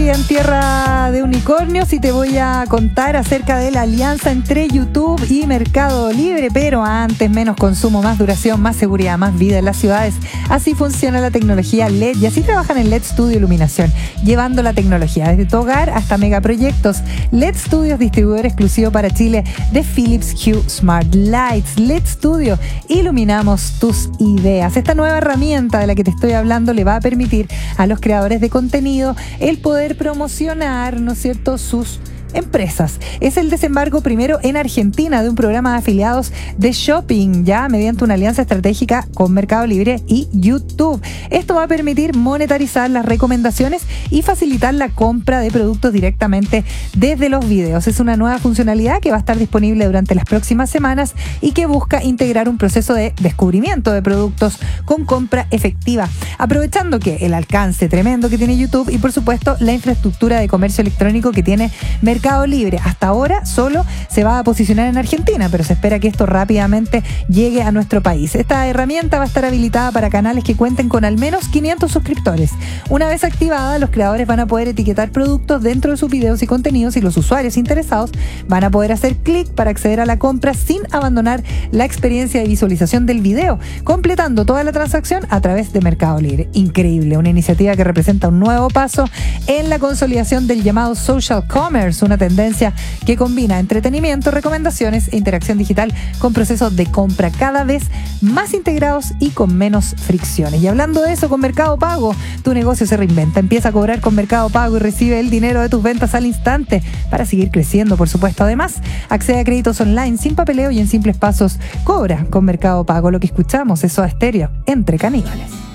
estoy en tierra de unicornios y te voy a contar acerca de la alianza entre YouTube y Mercado Libre, pero antes, menos consumo, más duración, más seguridad, más vida en las ciudades. Así funciona la tecnología LED y así trabajan en LED Studio Iluminación, llevando la tecnología desde tu hogar hasta megaproyectos. LED Studio es distribuidor exclusivo para Chile de Philips Hue Smart Lights. LED Studio, iluminamos tus ideas. Esta nueva herramienta de la que te estoy hablando le va a permitir a los creadores de contenido el poder promocionar, ¿no es cierto?, sus empresas. Es el desembarco primero en Argentina de un programa de afiliados de shopping, ya mediante una alianza estratégica con Mercado Libre y YouTube. Esto va a permitir monetarizar las recomendaciones y facilitar la compra de productos directamente desde los videos. Es una nueva funcionalidad que va a estar disponible durante las próximas semanas y que busca integrar un proceso de descubrimiento de productos con compra efectiva, aprovechando que el alcance tremendo que tiene YouTube y por supuesto la infraestructura de comercio electrónico que tiene Mercado Libre. Hasta ahora solo se va a posicionar en Argentina, pero se espera que esto rápidamente llegue a nuestro país. Esta herramienta va a estar habilitada para canales que cuenten con al menos 500 suscriptores. Una vez activada, los creadores van a poder etiquetar productos dentro de sus videos y contenidos y los usuarios interesados van a poder hacer clic para acceder a la compra sin abandonar la experiencia de visualización del video, completando toda la transacción a través de Mercado Libre. Increíble, una iniciativa que representa un nuevo paso en la consolidación del llamado social commerce, una tendencia que combina entretenimiento, recomendaciones e interacción digital con procesos de compra cada vez más integrados y con menos fricciones. Y hablando de eso, con Mercado Pago, tu negocio se reinventa. Empieza a cobrar con Mercado Pago y recibe el dinero de tus ventas al instante para seguir creciendo, por supuesto. Además, accede a créditos online sin papeleo y en simples pasos. Cobra con Mercado Pago. Lo que escuchamos es Soda Stereo, Entre Caníbales.